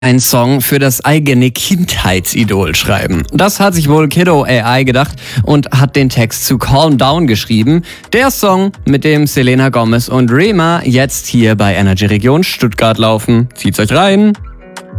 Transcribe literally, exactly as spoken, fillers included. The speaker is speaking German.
einen Song für das eigene Kindheitsidol schreiben. Das hat sich wohl Kiddo A I gedacht und hat den Text zu Calm Down geschrieben. Der Song, mit dem Selena Gomez und Rema jetzt hier bei Energy Region Stuttgart laufen. Zieht's euch rein!